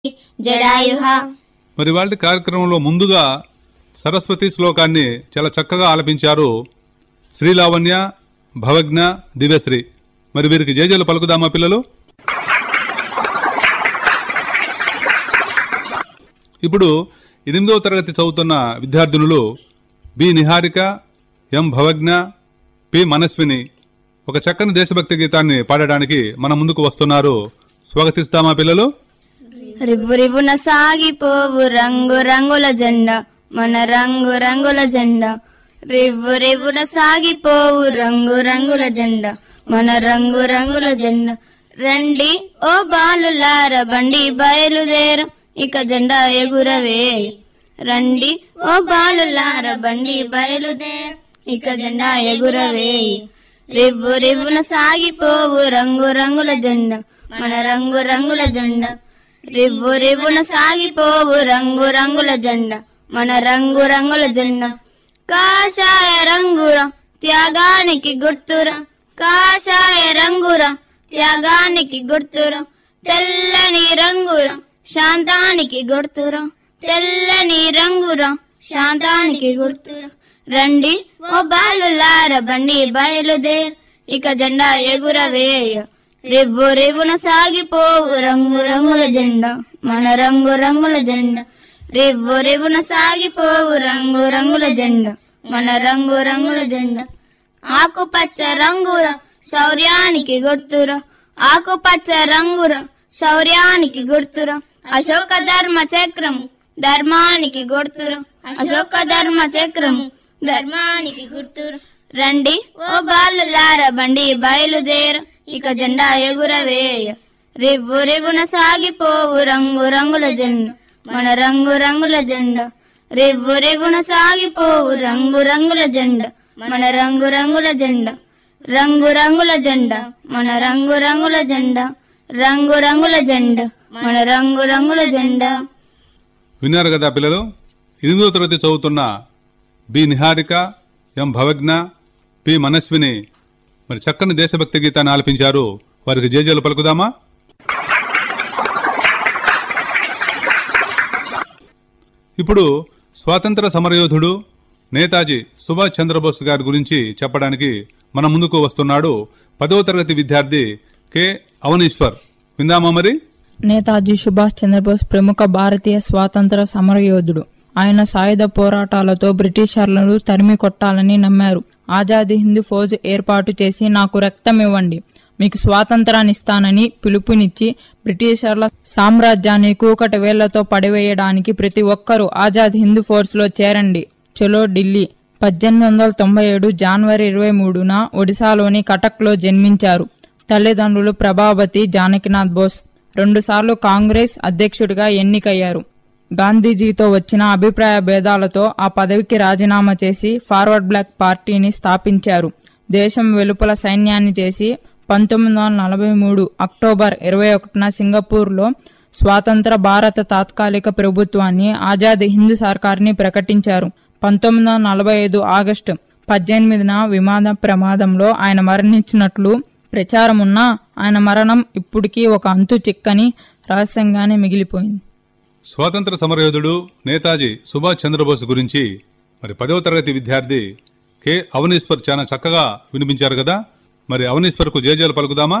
జడాయుహ. మరి వాళ్ళ కార్యక్రమంలో ముందుగా సరస్వతి శ్లోకాన్ని చాలా చక్కగా ఆలపించారు శ్రీలావణ్య, భవజ్ఞ, దివ్యశ్రీ. మరి వీరికి జేజేలు పలుకుదామా పిల్లలు? ఇప్పుడు 8వ తరగతి చదువుతున్న విద్యార్థినులు బి నిహారిక, ఎం భవజ్ఞ, పి మనస్విని ఒక చక్కని దేశభక్తి గీతాన్ని పాడడానికి మన ముందుకు వస్తున్నారు. స్వాగతిస్తామా పిల్లలు? రివ్వు రివ్వున సాగిపోవు రంగు రంగుల జెండా, మన రంగు రంగుల జెండా. రివ్వు రివ్వున సాగిపోవు రంగు రంగుల జెండా, మన రంగు రంగుల జెండా. రండి ఓ బాలులార బండి బయలుదేరం, ఇక జెండా ఎగురవేయ. రండి ఓ బాలులార బండి బయలుదేరం, ఇక జెండా ఎగురవేయ. రివ్వు రివ్వున సాగిపోవు రంగు రంగుల జెండా, మన రంగు రంగుల జెండా. రివ్వు రివ్వున సాగిపోవు రంగు రంగుల జెండా, మన రంగు రంగుల జెండా. కాషాయ రంగురా త్యాగానికి గుర్తురా, కాషాయ రంగురా త్యాగానికి గుర్తురా. తెల్లని రంగురా శాంతానికి గుర్తురా, తెల్లని రంగురా శాంతానికి గుర్తురా. రండి ఓ బాలులార బండి బయలుదేర్, ఇక జెండా ఎగురవేయ. రివ్వు రివ్వున సాగిపోవు రంగు రంగుల జెండా, మన రంగు రంగుల జెండా. రివ్వు రివ్వున సాగిపోవు రంగు రంగుల జెండా, మన రంగు రంగుల జెండా. ఆకుపచ్చ రంగుర శౌర్యానికి గుర్తురా, ఆకుపచ్చ రంగుర శౌర్యానికి గుర్తురా. అశోక ధర్మ చక్రము ధర్మానికి గుర్తురా, అశోక ధర్మ చక్రము ధర్మానికి గుర్తురా. రండి ఓ బాలులార బండి బయలుదేర, ఇక జెండా ఎగురవేయ. రివ్వు రివ్వున సాగిపోవు రంగు రంగుల జెండా, మన రంగు రంగుల జెండా. రివ్వు రివ్వున సాగిపోవు రంగు రంగుల జెండా, మన రంగు రంగుల జెండా. రంగు రంగుల జెండా, మన రంగు రంగుల జెండా. రంగు రంగుల జెండా, మన రంగు రంగుల జెండా. విన్నారు కదా పిల్లలు? 8వ తరగతి చదువుతున్న బి నిహారిక, ఎం భవజ్ఞ, పి మనస్విని మరి చక్కని దేశభక్తి గీతాన్ని ఆలపించారు. వారికి జేజేలు పలుకుదామా? ఇప్పుడు స్వాతంత్ర సమరయోధుడు నేతాజీ సుభాష్ చంద్రబోస్ గారి గురించి చెప్పడానికి మన ముందుకు వస్తున్నాడు 10వ తరగతి విద్యార్థి కె అవనీశ్వర్. విందామా మరి? నేతాజీ సుభాష్ చంద్రబోస్ ప్రముఖ భారతీయ స్వాతంత్ర సమరయోధుడు. ఆయన సాయుధ పోరాటాలతో బ్రిటిషర్లను తరిమి కొట్టాలని నమ్మారు. ఆజాదీ హింద్ ఫౌజ్ ఏర్పాటు చేసి నాకు రక్తం ఇవ్వండి, మీకు స్వాతంత్రాన్ని ఇస్తానని పిలుపునిచ్చి బ్రిటిషర్ల సామ్రాజ్యాన్ని కూకటి వేళ్లతో పడివేయడానికి ప్రతి ఒక్కరూ ఆజాద్ హింద్ ఫోర్స్ లో చేరండి, చలో ఢిల్లీ. 1897 జనవరి 23న ఒడిశాలోని కటక్లో జన్మించారు. తల్లిదండ్రులు ప్రభావతి, జానకినాథ్ బోస్. 2 సార్లు కాంగ్రెస్ అధ్యక్షుడిగా ఎన్నికయ్యారు. గాంధీజీతో వచ్చిన అభిప్రాయ భేదాలతో ఆ పదవికి రాజీనామా చేసి ఫార్వర్డ్ బ్లాక్ పార్టీని స్థాపించారు. దేశం వెలుపల సైన్యాన్ని చేసి 1943 అక్టోబర్ 21న సింగపూర్లో స్వాతంత్ర భారత తాత్కాలిక ప్రభుత్వాన్ని ఆజాద్ హింద్ సర్కార్ని ప్రకటించారు. 1945 ఆగస్టు 18న విమాన ప్రమాదంలో ఆయన మరణించినట్లు ప్రచారమున్నా ఆయన మరణం ఇప్పటికీ ఒక అంతు చిక్కని రహస్యంగానే మిగిలిపోయింది. స్వాతంత్ర సమరయోధుడు నేతాజీ సుభాష్ చంద్రబోస్ గురించి మరి 10వ తరగతి విద్యార్థి కె అవనీశ్వర్ చాలా చక్కగా వినిపించారు కదా. మరి అవనీశ్వర్కు జేజేలు పలుకుదామా?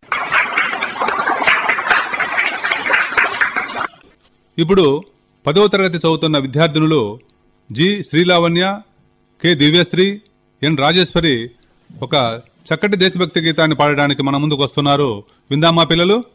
ఇప్పుడు 10వ తరగతి చదువుతున్న విద్యార్థినులు జి శ్రీలావణ్య, కె దివ్యశ్రీ, ఎన్ రాజేశ్వరి ఒక చక్కటి దేశభక్తి గీతాన్ని పాడడానికి మన ముందుకు వస్తున్నారు. విందామా పిల్లలు?